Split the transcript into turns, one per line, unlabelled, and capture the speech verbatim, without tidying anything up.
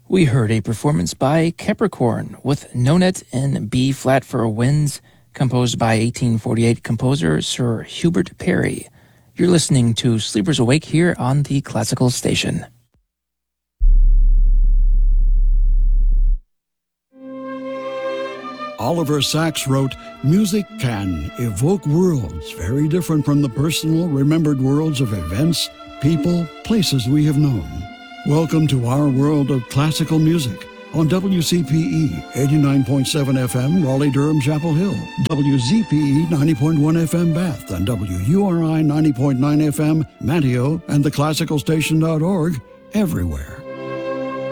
We heard a performance by Capricorn with Nonet in B-flat for Winds, composed by eighteen forty-eight composer Sir Hubert Parry. You're listening to Sleepers Awake here on the Classical Station.
Oliver Sacks wrote, "Music can evoke worlds very different from the personal, remembered worlds of events, people, places we have known. Welcome to our world of classical music on W C P E eighty-nine point seven F M, Raleigh-Durham, Chapel Hill, W Z P E ninety point one F M, Bath, and W U R I ninety point nine F M, Manteo, and the classical station dot org, everywhere.